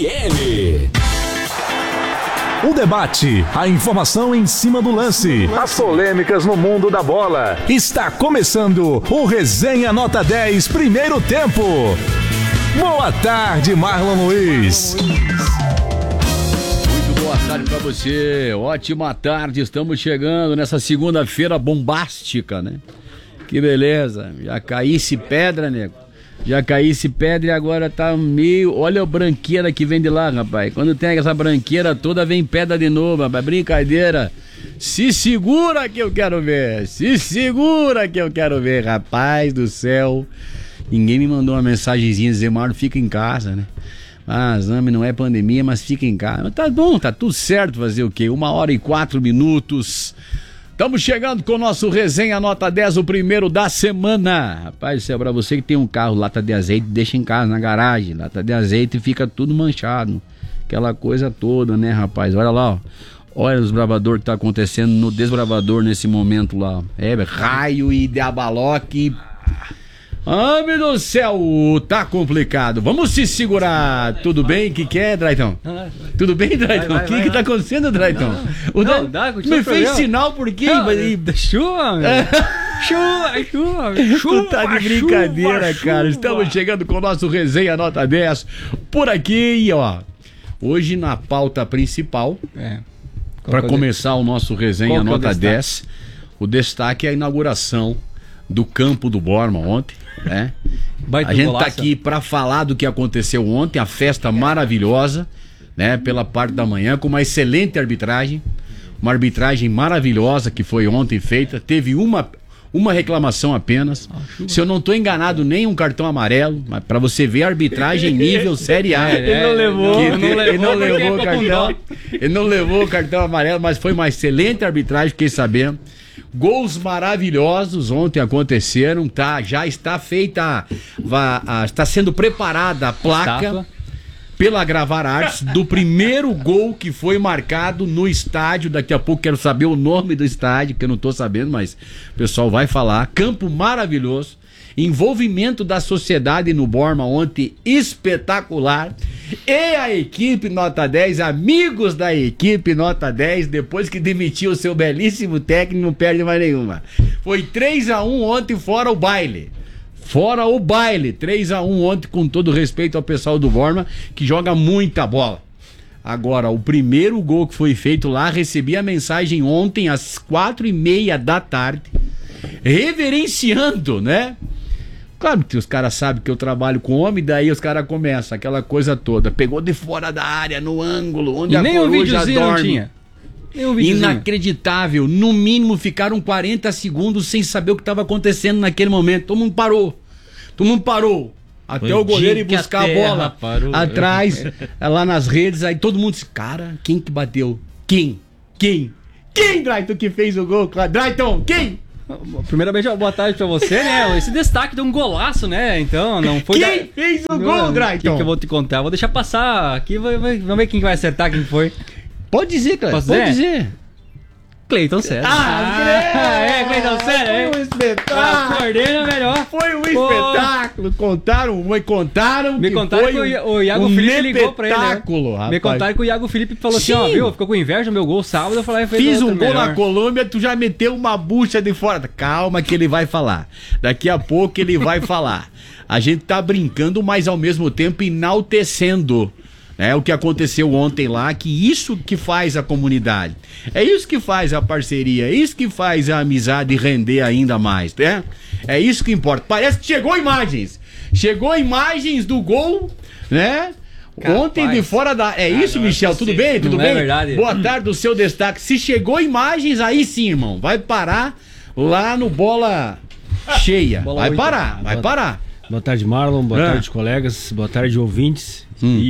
O debate, a informação em cima do lance, as polêmicas no mundo da bola. Está começando o Resenha Nota 10, primeiro tempo. Boa tarde, Marlon Luiz. Muito boa tarde para você. Ótima tarde. Estamos chegando nessa segunda-feira bombástica, né? Que beleza. Já caísse pedra, nego. Já caísse pedra e agora tá meio... Olha a branqueira que vem de lá, rapaz. Quando tem essa branqueira toda, vem pedra de novo, rapaz. Brincadeira. Se segura que eu quero ver. Se segura que eu quero ver, rapaz do céu. Ninguém me mandou uma mensagenzinha dizendo, Marlon, fica em casa, né? Ah, exame não é pandemia, mas fica em casa. Mas tá bom, tá tudo certo. Fazer o quê? 1h04. Estamos chegando com o nosso Resenha Nota 10, o primeiro da semana. Rapaz, isso é pra você que tem um carro, lata de azeite, deixa em casa, na garagem. Lata de azeite fica tudo manchado. Aquela coisa toda, né, rapaz? Olha lá, ó. Olha os desbravador que tá acontecendo no desbravador nesse momento lá. É, raio e diabaloque. Ah, meu Deus do céu, tá complicado. Vamos se segurar. Tudo bem? O que é, Drayton? Tudo bem, Drayton? O que tá acontecendo, Drayton? Me fez sinal por quê? Chuva, meu. Chuva. Tu tá de brincadeira, cara. Estamos chegando com o nosso Resenha Nota 10 por aqui e ó, hoje na pauta principal, para começar o nosso Resenha Nota 10, o destaque é a inauguração do campo do Borma ontem, né? A gente tá aqui para falar do que aconteceu ontem, a festa maravilhosa, né? Pela parte da manhã, com uma excelente arbitragem, uma arbitragem maravilhosa que foi ontem feita. Teve uma reclamação apenas. Se eu não tô enganado, nem um cartão amarelo, mas para você ver a arbitragem nível Série A. Ele não levou. Ele não levou o cartão amarelo, mas foi uma excelente arbitragem, fiquei sabendo. Gols maravilhosos ontem aconteceram, tá? Já está feita, está sendo preparada a placa pela Gravar Artes do primeiro gol que foi marcado no estádio. Daqui a pouco quero saber o nome do estádio, que eu não tô sabendo, mas o pessoal vai falar. Campo maravilhoso. Envolvimento da sociedade no Borma ontem espetacular. E a equipe Nota 10, amigos da equipe Nota 10, depois que demitiu o seu belíssimo técnico, não perde mais nenhuma. Foi 3-1 ontem, fora o baile. 3-1 ontem, com todo respeito ao pessoal do Borma, que joga muita bola. Agora, o primeiro gol que foi feito lá, recebi a mensagem ontem às 4h30 da tarde, reverenciando, né? Claro que os caras sabem que eu trabalho com homem, daí os caras começam aquela coisa toda. Pegou de fora da área, no ângulo, onde a coruja dorme. Inacreditável. No mínimo ficaram 40 segundos sem saber o que estava acontecendo naquele momento. Todo mundo parou. Até o goleiro ir buscar a bola atrás, lá nas redes. Aí todo mundo disse, cara, quem que bateu? Quem, Drayton, que fez o gol? Drayton, quem? Primeiramente, boa tarde pra você, né? Esse destaque de um golaço, né? Então, não foi... Quem fez o gol, Drayton? O que eu vou te contar? Vou deixar passar aqui, vamos ver quem vai acertar, quem foi. Pode dizer, Cleiton. Pode dizer. Cleiton César. Cleiton César. Foi um espetáculo. Coordena melhor. Foi um espetáculo. Contaram Me contaram que o Iago Felipe ligou pra ele, né? Rapaz. Me contaram que o Iago Felipe falou assim, ó, viu, ficou com inveja do meu gol sábado, eu falei, fiz um gol na Colômbia, tu já meteu uma bucha de fora. Calma que ele vai falar. Daqui a pouco ele vai falar. A gente tá brincando, mas ao mesmo tempo enaltecendo, né, o que aconteceu ontem lá, que isso que faz a comunidade, é isso que faz a parceria, é isso que faz a amizade render ainda mais, né? É isso que importa. Parece que chegou imagens do gol, né? Capaz. Ontem de fora da... É isso, Michel? Tudo bem? Tudo bem? É verdade. Boa tarde do seu destaque. Se chegou imagens, aí sim, irmão. Vai parar lá no Bola Cheia. Vai parar. Boa tarde, Marlon. Boa tarde, colegas. Boa tarde, ouvintes.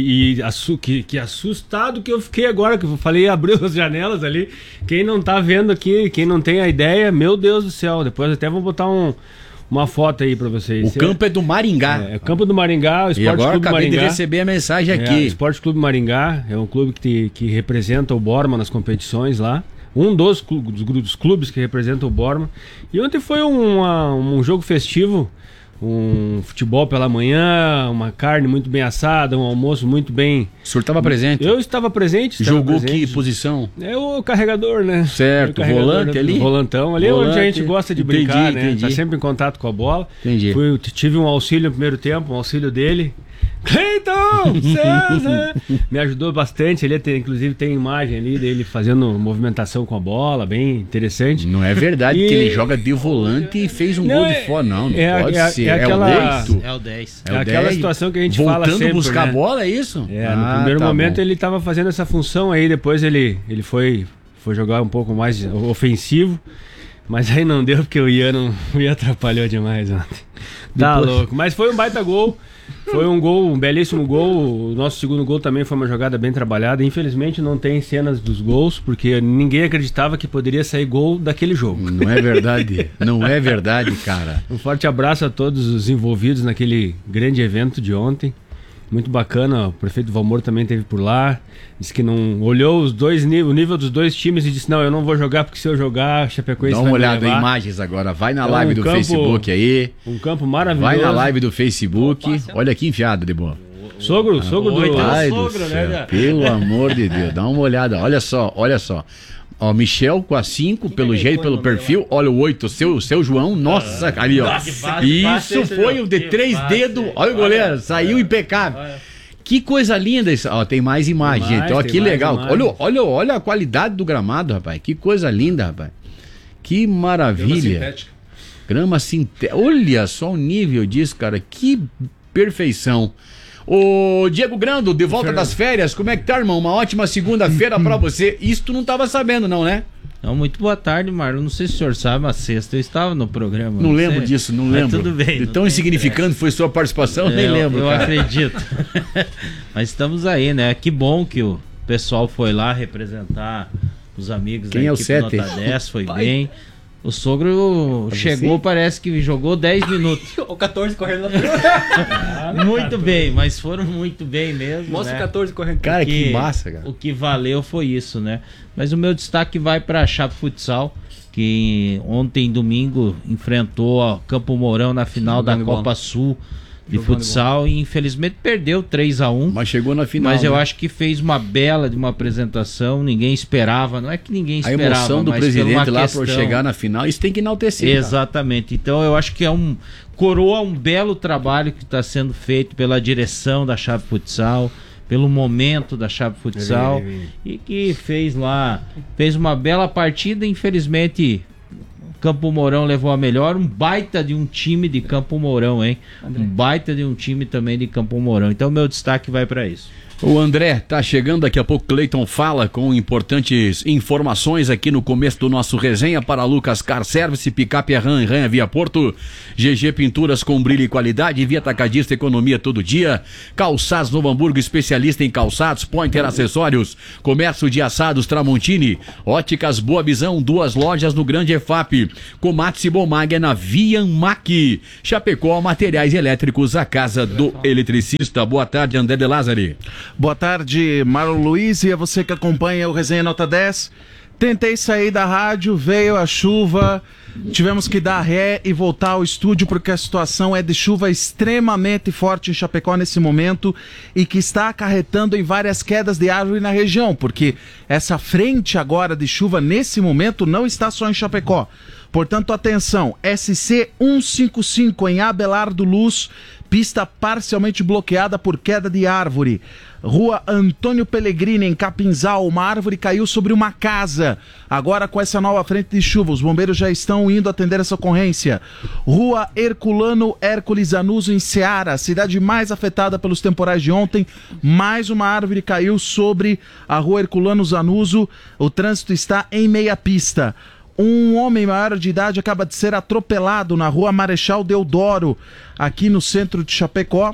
Que assustado que eu fiquei agora, que eu falei, abriu as janelas ali. Quem não tá vendo aqui, quem não tem a ideia, meu Deus do céu. Depois até vou botar uma foto aí pra vocês. O campo é do Maringá. É o campo do Maringá, o Esporte Clube Maringá. E agora acabei de receber a mensagem aqui. O Esporte Clube Maringá é um clube que representa o Borma nas competições lá. Um dos clubes que representa o Borma. E ontem foi um jogo festivo um futebol pela manhã, uma carne muito bem assada, um almoço muito bem... O senhor estava presente? Eu estava presente. Jogou que posição? É o carregador, né? Certo, o volante ali? Volantão ali, volante, onde a gente gosta de brincar, né? Entendi. Tá sempre em contato com a bola. Entendi. Tive um auxílio no primeiro tempo, um auxílio dele. Cleiton César! Me ajudou bastante. Ele inclusive tem imagem ali dele fazendo movimentação com a bola, bem interessante. Não é verdade que ele joga de volante e fez um gol de fora, não pode ser. É o 8? É o 10. É aquela situação que a gente voltando fala sempre, buscar né? a bola, é isso? No primeiro momento ele estava fazendo essa função aí, depois ele foi jogar um pouco mais ofensivo, mas aí não deu porque o Ian atrapalhou demais ontem. Tá louco, mas foi um baita gol. Foi um belíssimo gol. O nosso segundo gol também foi uma jogada bem trabalhada. Infelizmente não tem cenas dos gols, porque ninguém acreditava que poderia sair gol daquele jogo. Não é verdade, não é verdade, cara. Um forte abraço a todos os envolvidos naquele grande evento de ontem. Muito bacana, o prefeito Valmor também esteve por lá. Disse que não olhou o nível dos dois times e disse: não, eu não vou jogar, porque se eu jogar, a Chapecoense vai me levar. Dá uma olhada em imagens agora, vai na Então, live do Facebook aí. Um campo maravilhoso. Vai na live do Facebook. Olha aqui enfiado de boa. Sogro do Pai do céu, pelo amor de Deus, dá uma olhada. Olha só. Ó, Michel com a 5, pelo jeito, pelo perfil. Olha o 8, seu João. Nossa, ali, ó. Isso foi o de 3 dedos. Olha o goleiro, saiu impecável. Que coisa linda isso. Ó, tem mais imagem, gente. Ó, que legal. Olha a qualidade do gramado, rapaz. Que coisa linda, rapaz. Que maravilha. Grama sintética. Olha só o nível disso, cara. Que perfeição. Ô Diego Grando, de volta das férias, como é que tá, irmão? Uma ótima segunda-feira pra você. Isso tu não tava sabendo, não, né? Não, muito boa tarde, Marlon. Não sei se o senhor sabe, mas sexta eu estava no programa. Não lembro disso, não lembro. Mas tudo bem. Tão insignificante foi sua participação, nem lembro. Eu acredito. Mas estamos aí, né? Que bom que o pessoal foi lá representar os amigos Quem da é o equipe 7? Nota 10, foi bem. O sogro chegou, parece que jogou 10 minutos. O 14 correndo lá. Muito bem, mas foram muito bem mesmo. Mostra né? o 14 correndo. Cara, que massa, cara. O que valeu foi isso, né? Mas o meu destaque vai para a Chape Futsal, que ontem, domingo, enfrentou a Campo Mourão na final da Copa Sul de futsal e infelizmente perdeu 3-1. Mas chegou na final. Mas eu acho que fez uma bela de uma apresentação, ninguém esperava, não é que ninguém esperava, a emoção do mas presidente lá questão... para chegar na final, isso tem que enaltecer. Exatamente. Cara. Então eu acho que coroa um belo trabalho que está sendo feito pela direção da Chape Futsal, pelo momento da Chape Futsal e que fez uma bela partida. Infelizmente Campo Mourão levou a melhor, um baita de um time de Campo Mourão, hein? Um baita de um time também de Campo Mourão. Então meu destaque vai para isso. O André tá chegando, daqui a pouco Cleiton fala com importantes informações aqui no começo do nosso resenha para Lucas Car Service, Picape Ranha Via Porto, GG Pinturas com brilho e qualidade, Via Atacadista Economia todo dia, Calçados Novo Hamburgo, especialista em calçados, Pointer Acessórios, Comércio de Assados Tramontini, Óticas Boa Visão, 2 lojas no Grande EFAP, Komatsu Bomag é na Vianmac, Chapecó, materiais elétricos, a casa do eletricista. Boa tarde, André de Lázari. Boa tarde, Marlon Luiz, e a você que acompanha o Resenha Nota 10. Tentei sair da rádio, veio a chuva, tivemos que dar ré e voltar ao estúdio porque a situação é de chuva extremamente forte em Chapecó nesse momento e que está acarretando em várias quedas de árvore na região, porque essa frente agora de chuva nesse momento não está só em Chapecó. Portanto, atenção, SC 155 em Abelardo Luz, pista parcialmente bloqueada por queda de árvore. Rua Antônio Pellegrini, em Capinzal, uma árvore caiu sobre uma casa. Agora com essa nova frente de chuva, os bombeiros já estão indo atender essa ocorrência. Rua Herculano Hércules Anuso, em Ceará, cidade mais afetada pelos temporais de ontem. Mais uma árvore caiu sobre a Rua Herculano Zanuso. O trânsito está em meia pista. Um homem maior de idade acaba de ser atropelado na Rua Marechal Deodoro, aqui no centro de Chapecó.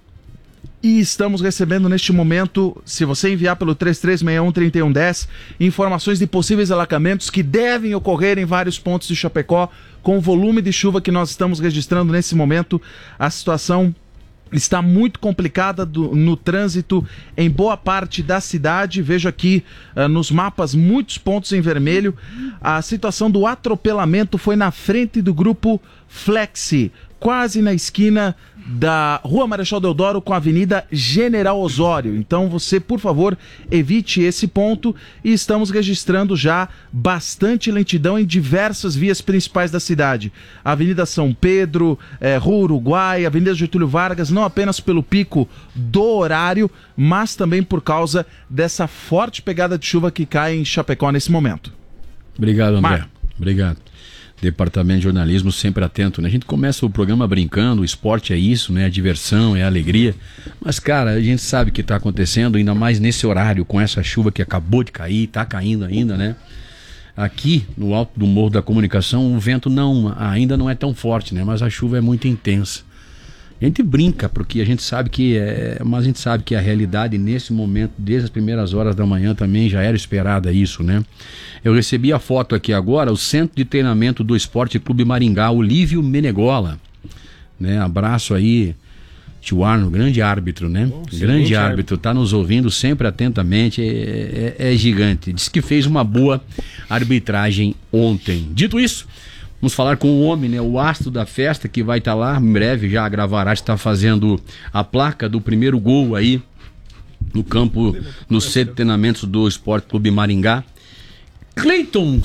E estamos recebendo neste momento, se você enviar pelo 3361-3110, informações de possíveis alagamentos que devem ocorrer em vários pontos de Chapecó. Com o volume de chuva que nós estamos registrando nesse momento, a situação está muito complicada no trânsito em boa parte da cidade. Vejo aqui nos mapas muitos pontos em vermelho. A situação do atropelamento foi na frente do grupo Flexi, quase na esquina da Rua Marechal Deodoro com a Avenida General Osório. Então você, por favor, evite esse ponto, e estamos registrando já bastante lentidão em diversas vias principais da cidade. Avenida São Pedro, Rua Uruguai, Avenida Getúlio Vargas, não apenas pelo pico do horário, mas também por causa dessa forte pegada de chuva que cai em Chapecó nesse momento. Obrigado, André. Obrigado. Departamento de jornalismo sempre atento, né? A gente começa o programa brincando, o esporte é isso, né? A diversão, é a alegria. Mas, cara, a gente sabe o que está acontecendo, ainda mais nesse horário, com essa chuva que acabou de cair, está caindo ainda, né? Aqui, no alto do Morro da Comunicação, o vento ainda não é tão forte, né? Mas a chuva é muito intensa. A gente brinca, porque a gente sabe mas a gente sabe que a realidade nesse momento, desde as primeiras horas da manhã também já era esperada isso, né? Eu recebi a foto aqui agora, o Centro de Treinamento do Esporte Clube Maringá, Olívio Menegola, né? Abraço aí, tio Arno, grande árbitro, né? Grande árbitro, tá nos ouvindo sempre atentamente, é gigante. Diz que fez uma boa arbitragem ontem. Dito isso, vamos falar com o homem, né? O astro da festa, que vai estar lá em breve, já a Gravarás está fazendo a placa do primeiro gol aí no campo, no Centro de Treinamentos do Esporte Clube Maringá. Cleiton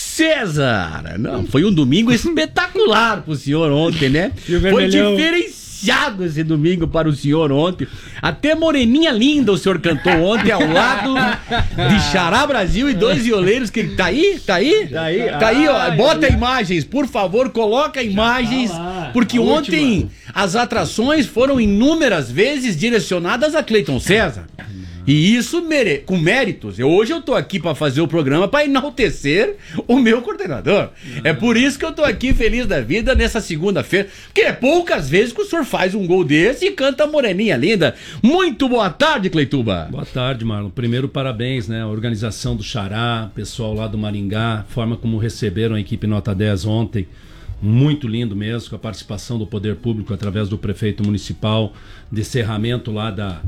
César! Não, foi um domingo espetacular pro senhor ontem, né? Foi diferenciado esse domingo para o senhor ontem. Até Moreninha Linda o senhor cantou ontem ao lado de Xará Brasil e dois violeiros que... Tá aí? Tá aí, ó. Bota imagens, por favor, coloca imagens, porque ontem as atrações foram inúmeras vezes direcionadas a Cleiton César. E isso com méritos. Hoje eu tô aqui para fazer o programa para enaltecer o meu coordenador. É por isso que eu tô aqui feliz da vida nessa segunda-feira, porque é poucas vezes que o senhor faz um gol desse e canta Moreninha Linda. Muito boa tarde, Cleituba. Boa tarde, Marlon. Primeiro, parabéns, né? A organização do Xará, pessoal lá do Maringá, forma como receberam a equipe Nota 10 ontem. Muito lindo mesmo, com a participação do poder público através do prefeito municipal, de encerramento lá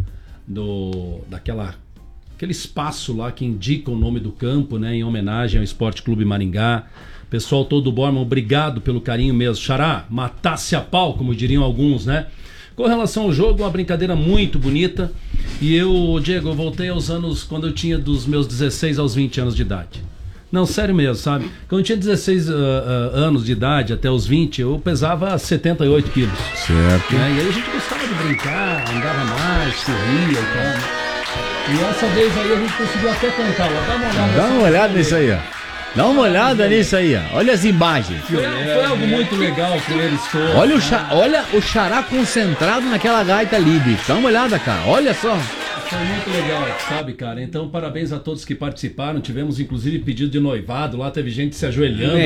aquele espaço lá que indica o nome do campo, né, em homenagem ao Esporte Clube Maringá. Pessoal todo do Borman, obrigado pelo carinho mesmo. Xará, matasse a pau, como diriam alguns, né? Com relação ao jogo, uma brincadeira muito bonita. E Diego, eu voltei aos anos quando eu tinha dos meus 16 aos 20 anos de idade. Não, sério mesmo, sabe? Quando eu tinha 16 anos de idade, até os 20, eu pesava 78 quilos. Certo. Né? E aí a gente gostava de brincar, andava mais, corria e tal. E essa vez aí a gente conseguiu até cantar. Dá uma olhada nisso aí, ó. Dá uma olhada nisso aí, ó. Olha as imagens. Foi algo muito legal com eles todos. Olha o Xará concentrado naquela gaita ali, bicho. Dá uma olhada, cara. Olha só. Foi muito legal, sabe, cara? Então, parabéns a todos que participaram. Tivemos, inclusive, pedido de noivado. Lá teve gente se ajoelhando.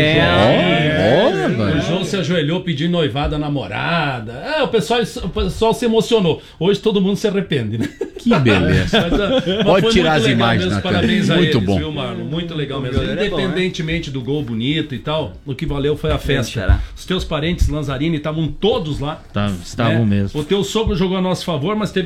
O João se ajoelhou pedindo noivado à namorada. O pessoal se emocionou. Hoje todo mundo se arrepende, né? Que beleza. Mas pode tirar as imagens mesmo. na Parabéns tela. a Muito eles, bom. Viu, Marlon? Muito legal mesmo. Independentemente do gol bonito e tal, o que valeu foi a festa. Os teus parentes, Lanzarini, estavam todos lá. Estavam mesmo. O teu sogro jogou a nosso favor, mas teve